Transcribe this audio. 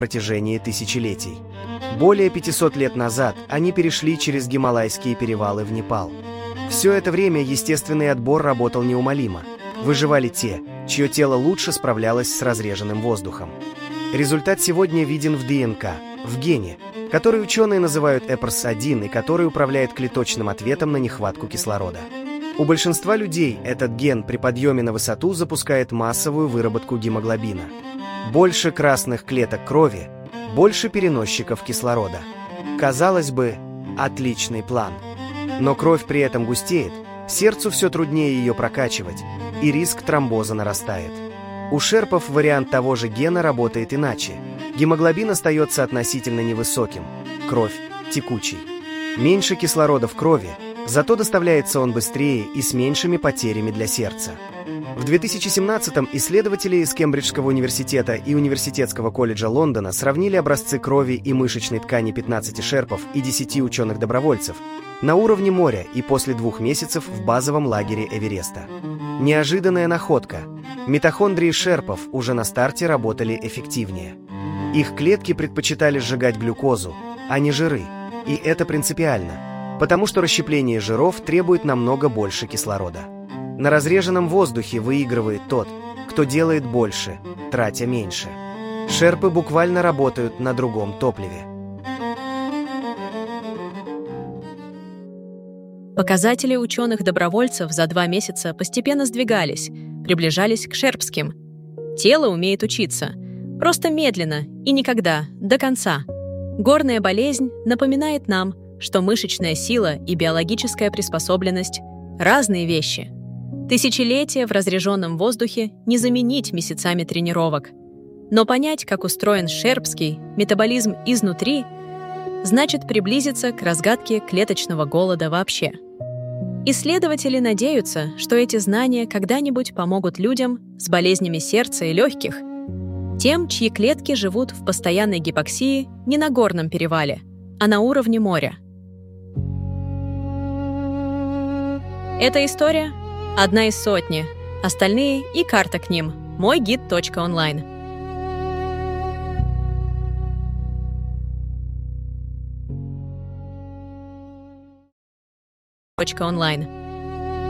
протяжении тысячелетий. Более 500 лет назад они перешли через Гималайские перевалы в Непал. Все это время естественный отбор работал неумолимо. Выживали те, чье тело лучше справлялось с разреженным воздухом. Результат сегодня виден в ДНК, в гене, который ученые называют EPRS-1 и который управляет клеточным ответом на нехватку кислорода. У большинства людей этот ген при подъеме на высоту запускает массовую выработку гемоглобина. Больше красных клеток крови, больше переносчиков кислорода. Казалось бы, отличный план. Но кровь при этом густеет, сердцу все труднее ее прокачивать, и риск тромбоза нарастает. У шерпов вариант того же гена работает иначе. Гемоглобин остается относительно невысоким, кровь текучей. Меньше кислорода в крови, зато доставляется он быстрее и с меньшими потерями для сердца. В 2017-м исследователи из Кембриджского университета и Университетского колледжа Лондона сравнили образцы крови и мышечной ткани 15 шерпов и 10 ученых-добровольцев на уровне моря и после 2 месяцев в базовом лагере Эвереста. Неожиданная находка. Митохондрии шерпов уже на старте работали эффективнее. Их клетки предпочитали сжигать глюкозу, а не жиры. И это принципиально, потому что расщепление жиров требует намного больше кислорода. На разреженном воздухе выигрывает тот, кто делает больше, тратя меньше. Шерпы буквально работают на другом топливе. Показатели ученых-добровольцев за 2 месяца постепенно сдвигались, приближались к шерпским. Тело умеет учиться. Просто медленно и никогда, до конца. Горная болезнь напоминает нам, что мышечная сила и биологическая приспособленность – разные вещи. Тысячелетия в разреженном воздухе не заменить месяцами тренировок. Но понять, как устроен шерпский метаболизм изнутри, значит приблизиться к разгадке клеточного голода вообще. Исследователи надеются, что эти знания когда-нибудь помогут людям с болезнями сердца и легких, тем, чьи клетки живут в постоянной гипоксии не на горном перевале, а на уровне моря. Эта история – одна из сотни, остальные и карта к ним – мойгид.онлайн. .онлайн.